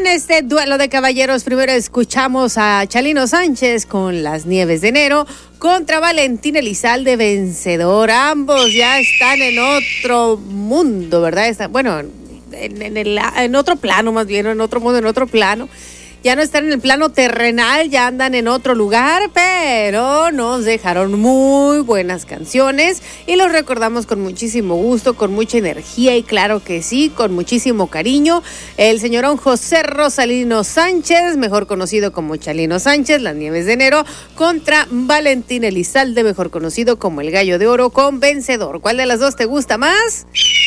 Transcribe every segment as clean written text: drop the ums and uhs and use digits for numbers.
este duelo de caballeros, primero escuchamos a Chalino Sánchez con Las Nieves de Enero contra Valentín Elizalde, Vencedor. Ambos ya están en otro mundo, ¿verdad? Bueno, en otro plano, más bien, en otro mundo, en otro plano. Ya no están en el plano terrenal, ya andan en otro lugar, pero nos dejaron muy buenas canciones y los recordamos con muchísimo gusto, con mucha energía y claro que sí, con muchísimo cariño. El señorón José Rosalino Sánchez, mejor conocido como Chalino Sánchez, Las Nieves de Enero, contra Valentín Elizalde, mejor conocido como El Gallo de Oro, con Vencedor. ¿Cuál de las dos te gusta más?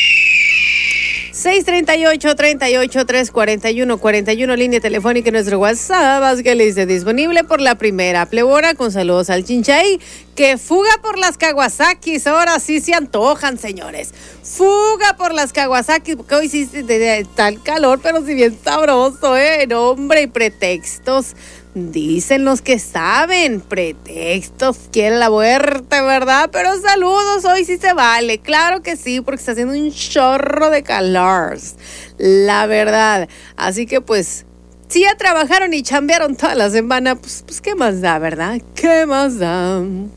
638-38-341-41, línea telefónica en nuestro WhatsApp, que le dice disponible por la primera plebora, con saludos al Chinchay, que fuga por las Kawasakis, ahora sí se antojan, señores. Fuga por las Kawasakis, porque hoy sí está el calor, pero sí bien sabroso, no, hombre, y pretextos. Dicen los que saben, pretextos, quieren la muerte, ¿verdad? Pero saludos, hoy sí se vale, claro que sí, porque está haciendo un chorro de calor, la verdad. Así que pues, si ya trabajaron y chambearon toda la semana, pues ¿qué más da, verdad? ¿Qué más da?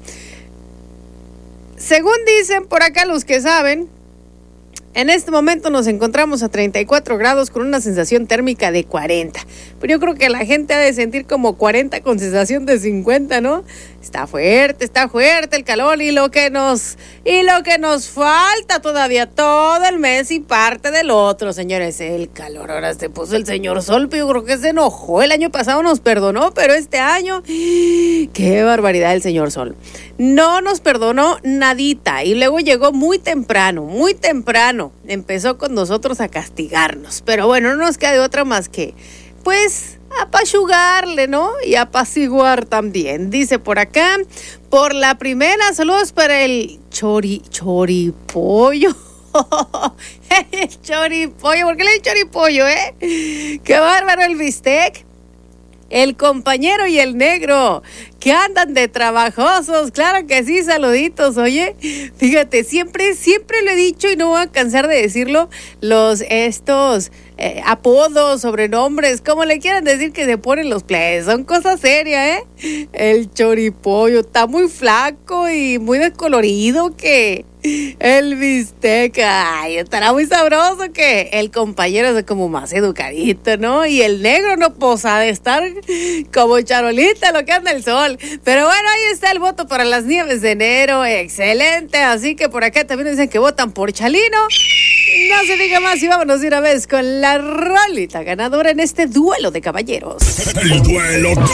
Según dicen por acá los que saben, en este momento nos encontramos a 34 grados con una sensación térmica de 40. Pero yo creo que la gente ha de sentir como 40 con sensación de 50, ¿no? Está fuerte el calor y lo que nos falta todavía todo el mes y parte del otro, señores. El calor, ahora se puso el señor sol, pero yo creo que se enojó. El año pasado nos perdonó, pero este año, qué barbaridad el señor sol. No nos perdonó nadita y luego llegó muy temprano. Empezó con nosotros a castigarnos, pero bueno, no nos queda de otra más que, pues, apachurrarle, ¿no? Y apaciguar también. Dice por acá, por la primera, saludos para el choripollo. El choripollo, ¿por qué le di choripollo, Qué bárbaro el bistec. El compañero y el negro, que andan de trabajosos, claro que sí, saluditos, oye, fíjate, siempre lo he dicho y no voy a cansar de decirlo, estos apodos, sobrenombres, como le quieran decir que se ponen los plebes, son cosas serias, El choripollo está muy flaco y muy descolorido, que el bistec, ay, estará muy sabroso, que el compañero es como más educadito, ¿no? Y el negro no posa de estar como charolita, lo que anda el sol. Pero bueno, ahí está el voto para Las Nieves de Enero, excelente. Así que por acá también dicen que votan por Chalino. No se diga más y vámonos de una vez con la rolita ganadora en este duelo de caballeros. El duelo